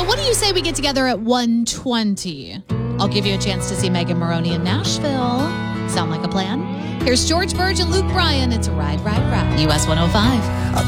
So what do you say we get together at 1:20? I'll give you a chance to see Megan Moroney in Nashville. Sound like a plan? Here's George Burge and Luke Bryan. It's Ride, Ride, Ride. US 105.